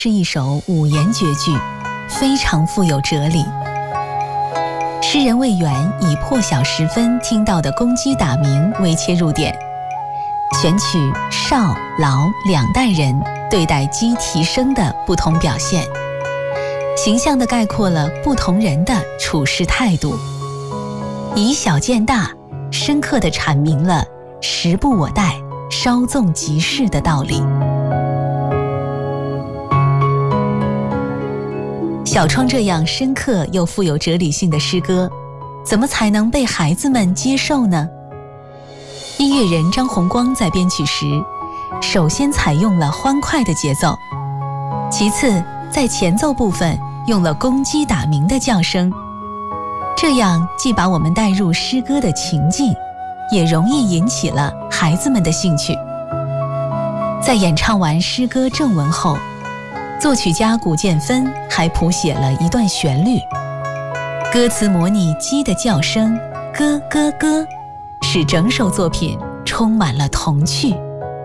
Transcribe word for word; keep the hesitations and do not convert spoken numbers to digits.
是一首五言绝句，非常富有哲理。诗人魏源以破晓时分听到的公鸡打鸣为切入点，选取少老两代人对待鸡啼声的不同表现，形象地概括了不同人的处事态度，以小见大，深刻地阐明了时不我待，稍纵即逝的道理。小窗这样深刻又富有哲理性的诗歌，怎么才能被孩子们接受呢？音乐人张弘光在编曲时，首先采用了欢快的节奏，其次在前奏部分用了公鸡打鸣的叫声，这样既把我们带入诗歌的情境，也容易引起了孩子们的兴趣。在演唱完诗歌正文后，作曲家古建芬还谱写了一段旋律，歌词模拟鸡的叫声，咯咯咯，使整首作品充满了童趣。